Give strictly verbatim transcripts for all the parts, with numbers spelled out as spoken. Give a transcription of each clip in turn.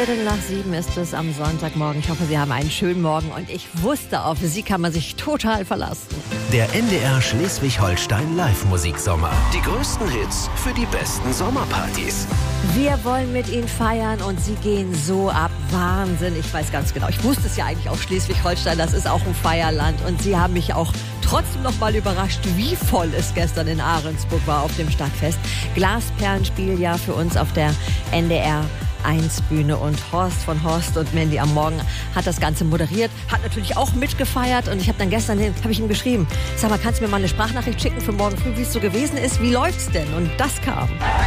Viertel nach sieben ist es am Sonntagmorgen. Ich hoffe, Sie haben einen schönen Morgen und ich wusste, auf Sie kann man sich total verlassen. Der N D R Schleswig-Holstein Live-Musiksommer. Die größten Hits für die besten Sommerpartys. Wir wollen mit Ihnen feiern und Sie gehen so ab. Wahnsinn, ich weiß ganz genau. Ich wusste es ja eigentlich auch, Schleswig-Holstein, das ist auch ein Feierland. Und Sie haben mich auch trotzdem noch mal überrascht, wie voll es gestern in Ahrensburg war auf dem Stadtfest. Glasperlenspiel ja für uns auf der N D R eins Bühne und Horst von Horst und Mandy am Morgen hat das Ganze moderiert, hat natürlich auch mitgefeiert und ich habe dann gestern habe ich ihm geschrieben, sag mal, kannst du mir mal eine Sprachnachricht schicken für morgen früh, wie es so gewesen ist, wie läuft's denn? Und das kam.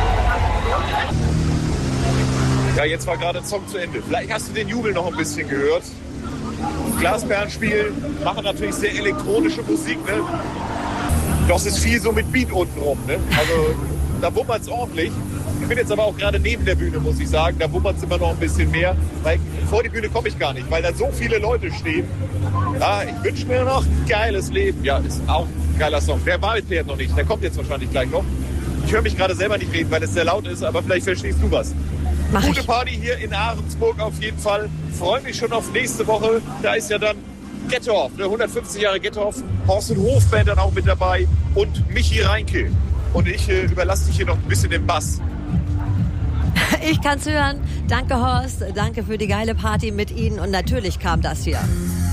Ja, jetzt war gerade der Song zu Ende. Vielleicht hast du den Jubel noch ein bisschen gehört. Glasperlenspiel, machen natürlich sehr elektronische Musik, ne? Doch es ist viel so mit Beat unten rum, ne? Also da wummert's ordentlich. Ich bin jetzt aber auch gerade neben der Bühne, muss ich sagen. Da wummert es immer noch ein bisschen mehr. Weil vor die Bühne komme ich gar nicht, weil da so viele Leute stehen. Ja, ich wünsche mir noch ein geiles Leben. Ja, ist auch ein geiler Song. Der war jetzt noch nicht. Der kommt jetzt wahrscheinlich gleich noch. Ich höre mich gerade selber nicht reden, weil es sehr laut ist. Aber vielleicht verstehst du was. Mach Gute ich. Party hier in Ahrensburg auf jeden Fall. Freue mich schon auf nächste Woche. Da ist ja dann Gettorf, ne? hundertfünfzig Jahre Gettorf. Horst und Hofband dann auch mit dabei. Und Michi Reinke. Und ich äh, überlasse dich hier noch ein bisschen den Bass. Ich kann's hören. Danke Horst, danke für die geile Party mit Ihnen und natürlich kam das hier.